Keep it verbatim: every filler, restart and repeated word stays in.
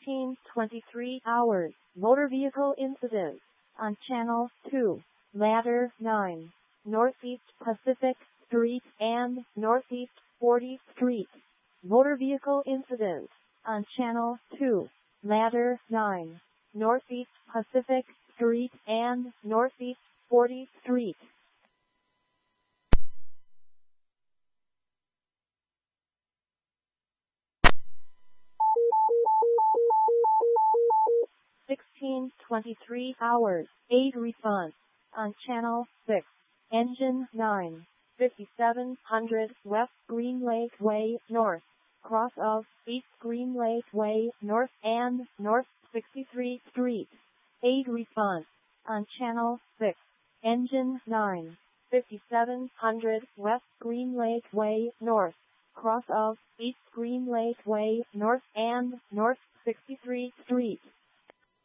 sixteen twenty-three hours, motor vehicle incident on Channel two, Ladder nine, Northeast Pacific Street and Northeast fortieth Street. Motor vehicle incident on Channel two, Ladder nine, Northeast Pacific Street and Northeast fortieth Street. sixteen twenty-three hours, aid response on Channel six, Engine nine, fifty-seven hundred West Green Lake Way North, cross of East Green Lake Way North and North sixty-third Street. Aid response on Channel six, Engine nine, fifty-seven hundred West Green Lake Way North, cross of East Green Lake Way North and North sixty-third Street.